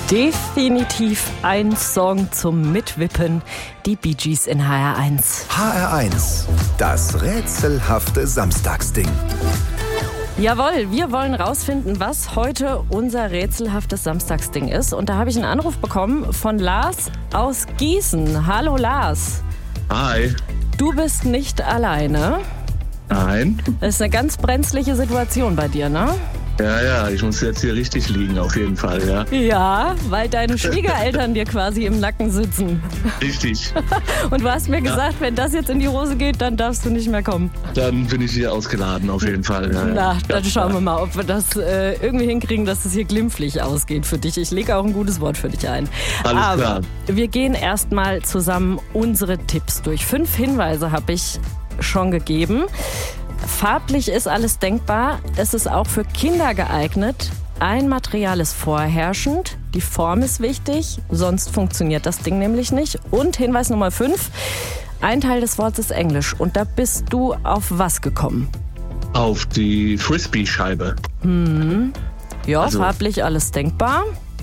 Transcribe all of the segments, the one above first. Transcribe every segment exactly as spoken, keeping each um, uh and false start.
Definitiv ein Song zum Mitwippen. Die Bee Gees in H R eins. H R eins, das rätselhafte Samstagsding. Jawohl, wir wollen rausfinden, was heute unser rätselhaftes Samstagsding ist. Und da habe ich einen Anruf bekommen von Lars aus Gießen. Hallo Lars. Hi. Du bist nicht alleine. Nein. Das ist eine ganz brenzliche Situation bei dir, ne? Ja, ja, ich muss jetzt hier richtig liegen, auf jeden Fall, ja. Ja, weil deine Schwiegereltern dir quasi im Nacken sitzen. Richtig. Und du hast mir gesagt, ja, wenn das jetzt in die Hose geht, dann darfst du nicht mehr kommen. Dann bin ich hier ausgeladen, auf jeden Fall. Ja, Na, ja. dann schauen wir mal, ob wir das äh, irgendwie hinkriegen, dass es hier glimpflich ausgeht für dich. Ich lege auch ein gutes Wort für dich ein. Alles Aber klar. Wir gehen erstmal zusammen unsere Tipps durch. Fünf Hinweise habe ich schon gegeben. Farblich ist alles denkbar. Es ist auch für Kinder geeignet. Ein Material ist vorherrschend. Die Form ist wichtig, sonst funktioniert das Ding nämlich nicht. Und Hinweis Nummer fünf. Ein Teil des Wortes ist Englisch. Und da bist du auf was gekommen? Auf die Frisbee-Scheibe. Hm. Ja, Also- farblich alles denkbar.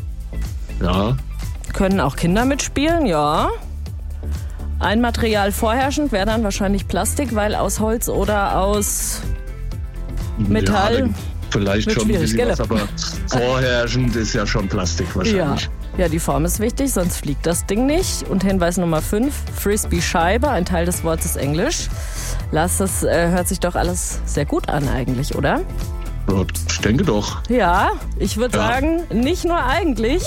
Ja. Können auch Kinder mitspielen, ja. Ein Material vorherrschend wäre dann wahrscheinlich Plastik, weil aus Holz oder aus Metall. Ja, dann vielleicht wird schon ein schwierig, bisschen gell? was, aber vorherrschend ist ja schon Plastik Ja. wahrscheinlich. ja, die Form ist wichtig, sonst fliegt das Ding nicht. Und Hinweis Nummer fünf, Frisbee-Scheibe, ein Teil des Wortes ist Englisch. Lars, das äh, hört sich doch alles sehr gut an eigentlich, oder? Ja, ich denke doch. Ja, ich würde Ja. sagen, nicht nur eigentlich.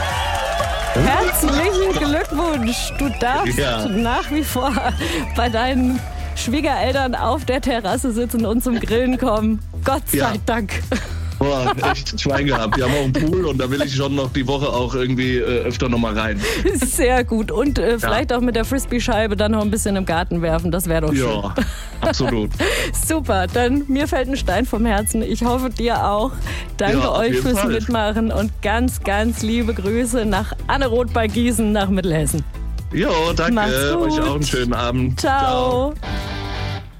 Herzlichen Glückwunsch! Du darfst Ja. nach wie vor bei deinen Schwiegereltern auf der Terrasse sitzen und zum Grillen kommen. Gott sei Ja. Dank. Boah, echt Schwein gehabt. Wir haben auch einen Pool und da will ich schon noch die Woche auch irgendwie äh, öfter noch mal rein. Sehr gut. Und äh, vielleicht auch mit der Frisbee-Scheibe dann noch ein bisschen im Garten werfen. Das wäre doch schön. Ja, absolut. Super, dann mir fällt ein Stein vom Herzen. Ich hoffe dir auch. Danke Ja, auf euch jeden fürs Fall. Mitmachen und ganz, ganz liebe Grüße nach Anneroth bei Gießen nach Mittelhessen. Jo, danke. Mach's gut. Euch auch einen schönen Abend. Ciao. Ciao.